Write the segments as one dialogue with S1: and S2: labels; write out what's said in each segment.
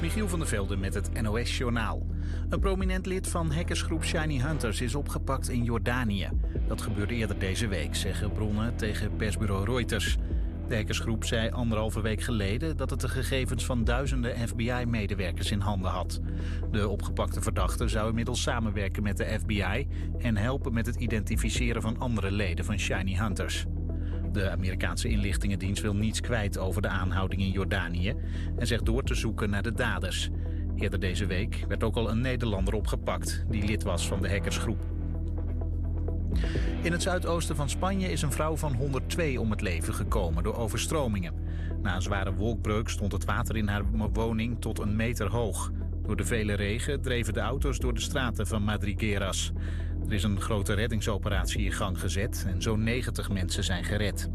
S1: Michiel van der Velde met het NOS-journaal. Een prominent lid van hackersgroep Shiny Hunters is opgepakt in Jordanië. Dat gebeurde eerder deze week, zeggen bronnen tegen persbureau Reuters. De hackersgroep zei 1,5 week geleden dat het de gegevens van duizenden FBI-medewerkers in handen had. De opgepakte verdachte zou inmiddels samenwerken met de FBI en helpen met het identificeren van andere leden van Shiny Hunters. De Amerikaanse inlichtingendienst wil niets kwijt over de aanhouding in Jordanië en zegt door te zoeken naar de daders. Eerder deze week werd ook al een Nederlander opgepakt die lid was van de hackersgroep. In het zuidoosten van Spanje is een vrouw van 102 om het leven gekomen door overstromingen. Na een zware wolkbreuk stond het water in haar woning tot 1 meter hoog. Door de vele regen dreven de auto's door de straten van Madrigueras. Er is een grote reddingsoperatie in gang gezet en zo'n 90 mensen zijn gered.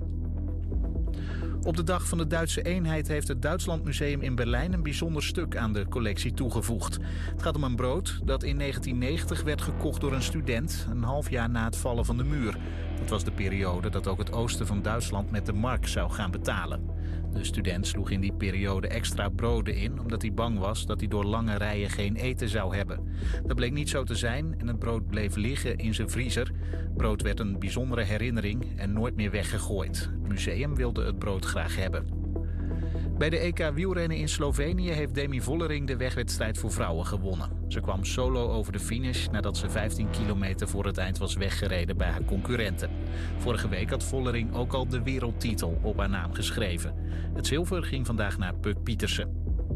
S1: Op de dag van de Duitse eenheid heeft het Duitslandmuseum in Berlijn een bijzonder stuk aan de collectie toegevoegd. Het gaat om een brood dat in 1990 werd gekocht door een student, een half jaar na het vallen van de muur. Dat was de periode dat ook het oosten van Duitsland met de mark zou gaan betalen. De student sloeg in die periode extra broden in, omdat hij bang was dat hij door lange rijen geen eten zou hebben. Dat bleek niet zo te zijn en het brood bleef liggen in zijn vriezer. Brood werd een bijzondere herinnering en nooit meer weggegooid. Het museum wilde het brood graag hebben. Bij de EK wielrennen in Slovenië heeft Demi Vollering de wegwedstrijd voor vrouwen gewonnen. Ze kwam solo over de finish nadat ze 15 kilometer voor het eind was weggereden bij haar concurrenten. Vorige week had Vollering ook al de wereldtitel op haar naam geschreven. Het zilver ging vandaag naar Puk Pietersen.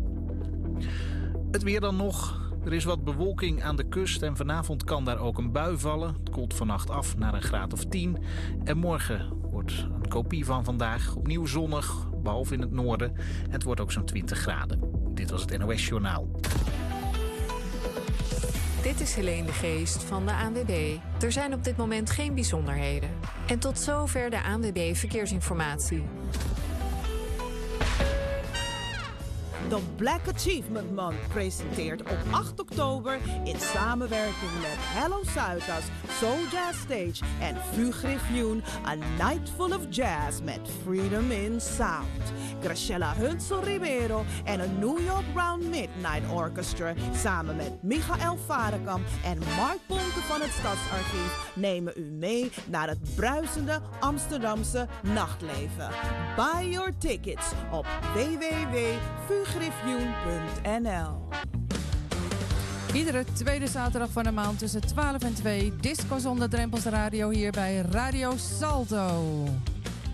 S1: Het weer dan nog. Er is wat bewolking aan de kust en vanavond kan daar ook een bui vallen. Het koelt vannacht af naar een graad of 10. En morgen wordt een kopie van vandaag opnieuw zonnig, behalve in het noorden. En het wordt ook zo'n 20 graden. Dit was het NOS Journaal.
S2: Dit is Helene de Geest van de ANWB. Er zijn op dit moment geen bijzonderheden. En tot zover de ANWB Verkeersinformatie.
S3: De Black Achievement Month presenteert op 8 oktober in samenwerking met Hello Zuidas, Soul Jazz Stage en Fugriffioen A Night Full of Jazz met Freedom in Sound. Graciela Hunsel Ribeiro en een New York Round Midnight Orchestra samen met Michael Varekamp en Mark Ponte van het Stadsarchief nemen u mee naar het bruisende Amsterdamse nachtleven. Buy your tickets op www.fugriffioen.nl.
S4: Iedere tweede zaterdag van de maand tussen 12 en 2 Disco zonder drempels radio hier bij Radio Salto.